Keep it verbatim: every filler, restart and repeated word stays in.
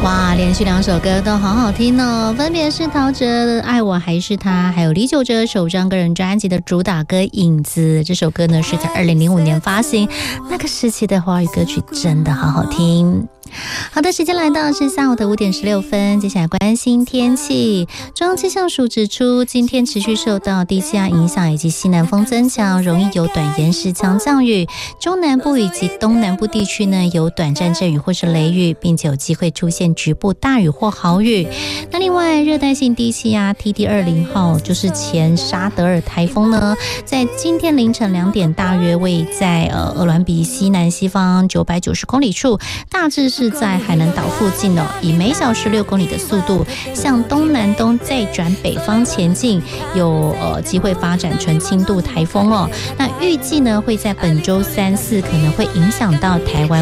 哇，连续两首歌都好好听哦，分别是陶喆的《爱我还是他》，还有李玖哲首张个人专辑的主打歌《影子》。这首歌呢是在二零零五年发行，那个时期的华语歌曲真的好好听。好的，时间来到是下午的五点十六分，接下来关心天气。中央气象署指出，今天持续受到低气压影响以及西南风增强，容易有短延时强降雨。中南部以及东南部地区呢，有短暂阵雨或是雷雨，并且有机会出现局部大雨或豪雨。那另外，热带性低气压 T D 二十 号，就是前沙德尔台风呢，在今天凌晨两点，大约位在呃鄂伦比西南西方九百九十公里处，大致是在海南岛附近哦，以每小时六公里的速度向东南东再转北方前进，有呃机会发展成轻度台风哦。那预计呢会在本周三四可能会影响到台湾